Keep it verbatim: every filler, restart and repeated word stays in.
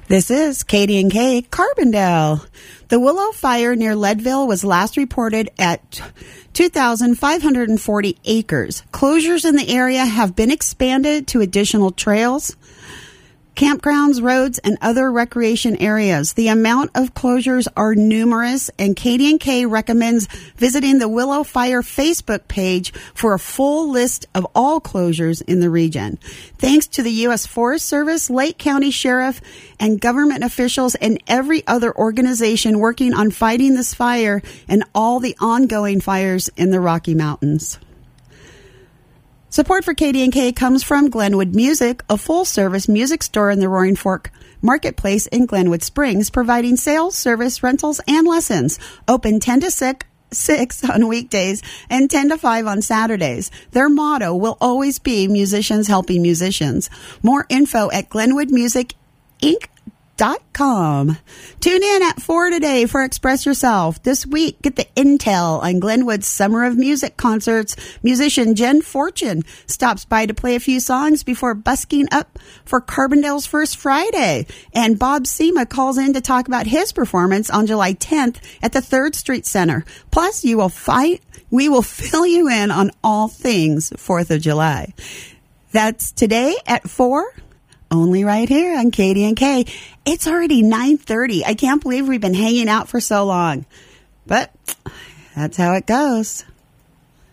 This is Katie and K Carbondale. The Willow Fire near Leadville was last reported at two thousand five hundred forty acres. Closures in the area have been expanded to additional trails, campgrounds, roads, and other recreation areas. The amount of closures are numerous, and Katie and K recommends visiting the Willow Fire Facebook page for a full list of all closures in the region. Thanks to the U S Forest Service, Lake County Sheriff, and government officials and every other organization working on fighting this fire and all the ongoing fires in the Rocky Mountains. Support for Katie and K comes from Glenwood Music, a full-service music store in the Roaring Fork Marketplace in Glenwood Springs, providing sales, service, rentals, and lessons. Open ten to six on weekdays and ten to five on Saturdays. Their motto will always be musicians helping musicians. More info at glenwood music inc dot com. Tune in at four today for Express Yourself. This week, get the intel on Glenwood's Summer of Music concerts. Musician Jen Fortune stops by to play a few songs before busking up for Carbondale's First Friday. And Bob Sema calls in to talk about his performance on July tenth at the third Street Center. Plus, you will fight. We will fill you in on all things fourth of July. That's today at four. Only right here on Katie and K. It's already nine thirty. I can't believe we've been hanging out for so long. But that's how it goes.